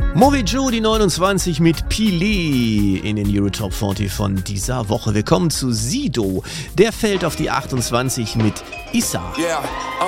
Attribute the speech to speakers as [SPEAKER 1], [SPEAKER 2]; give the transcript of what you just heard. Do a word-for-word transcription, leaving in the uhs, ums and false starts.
[SPEAKER 1] Moby Joe, die neunundzwanzig mit Pili in den Euro Top vierzig von dieser Woche. Wir kommen zu Sido. Der fällt auf die achtundzwanzig mit Issa.
[SPEAKER 2] Yeah.